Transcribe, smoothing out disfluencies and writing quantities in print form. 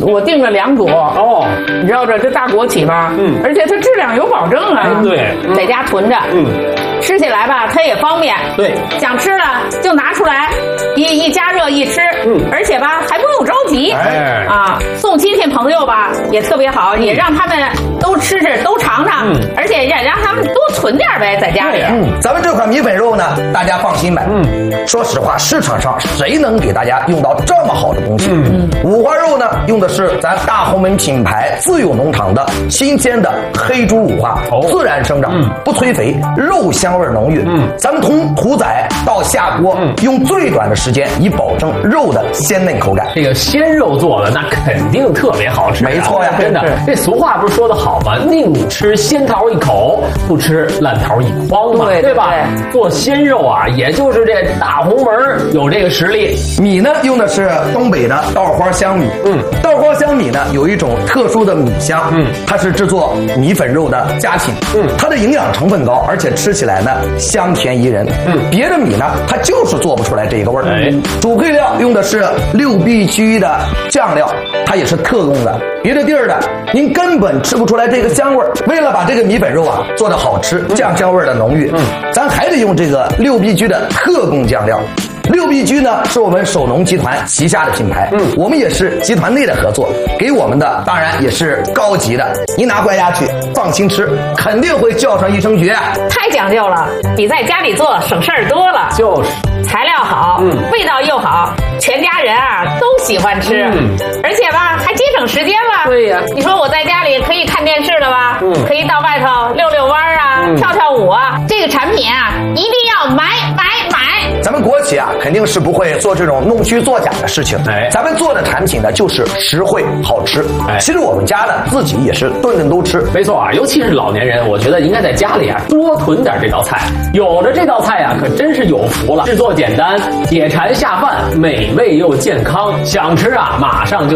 我订了2果哦，你知道这大国企吧？而且它质量有保证啊。 对， 在家囤着，吃起来吧它也方便。 对， 想吃了就拿出来，一加热一吃，而且吧还不用着急。送亲戚朋友吧也特别好，也让他们都吃吃都尝尝，而且也让他们多存点呗，在家里。 咱们这款米粉肉呢，大家放心买。说实话，市场上谁能给大家用到这么好的东西？五花肉呢，用的是咱大红门品牌自有农场的新鲜的黑猪五花，自然生长，不催肥，肉香味浓郁。咱们从屠宰到下锅，用最短的时间，以保证肉的鲜嫩口感。 这个鲜肉做的那肯定特别好吃， 没错呀， 真的。这俗话不是说的好吗？宁吃鲜桃一口，不吃烂桃一筐嘛，对吧？做鲜肉啊，也就是这大红门有这个实力。 米呢，用的是东北的稻花香米。稻花香米呢，有一种特殊的米香，它是制作米粉肉的佳品。它的营养成分高，而且吃起来呢香甜宜人。别的米呢，它就是做不出来这个味儿。主配料用的是6B居的酱料，它也是特供的，别的地儿的您根本吃不出来这个香味儿。为了把这个米粉肉啊做得好吃，酱香味儿的浓郁，咱还得用这个6B居的特供酱料。6B居呢是我们首农集团旗下的品牌，我们也是集团内的合作，给我们的当然也是高级的，您拿回家去放心吃，肯定会叫上一声绝。 太讲究了，比在家里做省事儿多了。 就是材料好，味道又好，全家人啊都喜欢吃，而且吧还节省时间了。 对呀， 你说我在家里可以看电视了吧？可以到外头溜溜弯啊，跳跳舞啊。这个产品啊一定要买。 咱们国企啊肯定是不会做这种弄虚作假的事情。咱们做的产品呢就是实惠好吃。其实我们家呢自己也是顿顿都吃。 没错啊，尤其是老年人，我觉得应该在家里啊多囤点这道菜。有了这道菜啊，可真是有福了。制作简单，解馋下饭，美味又健康，想吃啊马上就